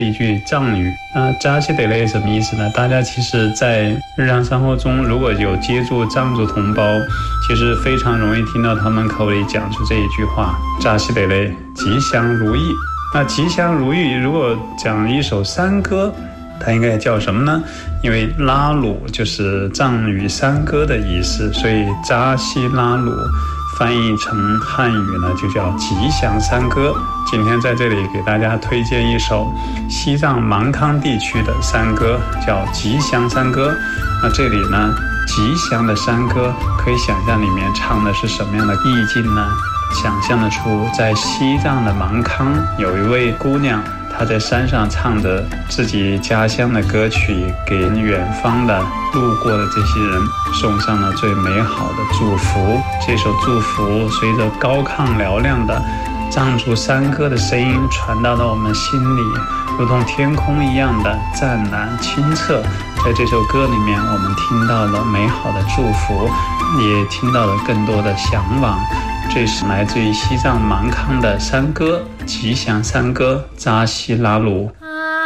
一句藏语。扎西德勒什么意思呢？大家其实在日常生活中如果有接触藏族同胞，其实非常容易听到他们口里讲出这一句话，扎西德勒，吉祥如意。那吉祥如意如果讲一首山歌，它应该叫什么呢？因为拉鲁就是藏语山歌的意思，所以扎西拉鲁翻译成汉语呢就叫吉祥山歌。今天在这里给大家推荐一首西藏芒康地区的山歌，叫吉祥山歌。那这里呢，吉祥的山歌可以想象里面唱的是什么样的意境呢？想象得出在西藏的芒康有一位姑娘，她在山上唱着自己家乡的歌曲，给远方的路过的这些人送上了最美好的祝福。这首祝福随着高亢嘹亮的藏族山歌的声音传到了我们心里，如同天空一样的湛蓝清澈。在这首歌里面，我们听到了美好的祝福，也听到了更多的向往。这是来自于西藏芒康的山歌，吉祥山歌，扎西拉鲁。